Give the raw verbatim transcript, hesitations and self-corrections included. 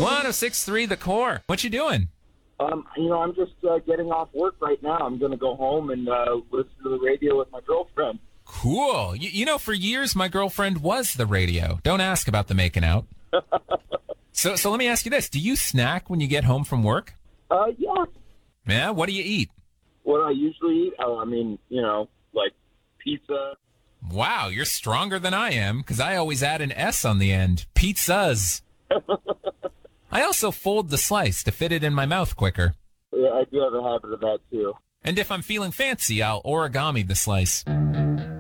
one oh six point three The Core. What you doing? Um, you know, I'm just uh, getting off work right now. I'm going to go home and uh, listen to the radio with my girlfriend. Cool. You, you know, for years, my girlfriend was the radio. Don't ask about the making out. so, so let me ask you this. Do you snack when you get home from work? Uh, yeah. Yeah? What do you eat? What do I usually eat? Oh, I mean, you know, like pizza. Wow, you're stronger than I am, because I always add an S on the end. Pizzas. I also fold the slice to fit it in my mouth quicker. Yeah, I do have a habit of that, too. And if I'm feeling fancy, I'll origami the slice.